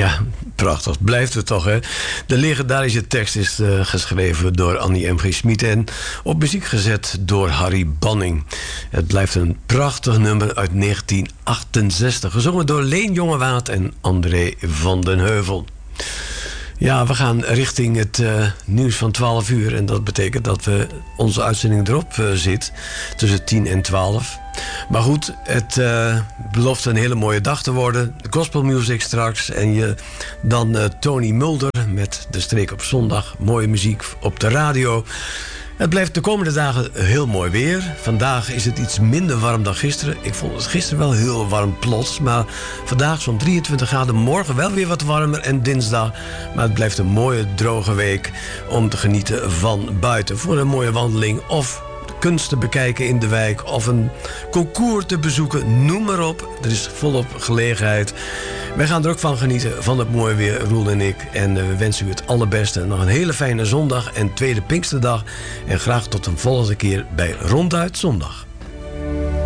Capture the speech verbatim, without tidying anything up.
Ja, prachtig. Blijft het toch, hè? De legendarische tekst is uh, geschreven door Annie M G Schmid en op muziek gezet door Harry Banning. Het blijft een prachtig nummer uit negentien achtenzestig, gezongen door Leen Jongewaard en André van den Heuvel. Ja, we gaan richting het uh, nieuws van twaalf uur. En dat betekent dat we onze uitzending erop uh, zit. Tussen tien en twaalf. Maar goed, het uh, belooft een hele mooie dag te worden. Gospel music straks. En je, dan uh, Tony Mulder met De Streek op Zondag. Mooie muziek op de radio. Het blijft de komende dagen heel mooi weer. Vandaag is het iets minder warm dan gisteren. Ik vond het gisteren wel heel warm plots. Maar vandaag zo'n drieëntwintig graden. Morgen wel weer wat warmer en dinsdag. Maar het blijft een mooie droge week om te genieten van buiten. Voor een mooie wandeling of kunst te bekijken in de wijk. Of een concours te bezoeken. Noem maar op. Er is volop gelegenheid. Wij gaan er ook van genieten van het mooie weer, Roel en ik. En we wensen u het allerbeste. Nog een hele fijne zondag en tweede Pinksterdag. En graag tot een volgende keer bij Ronduit Zondag.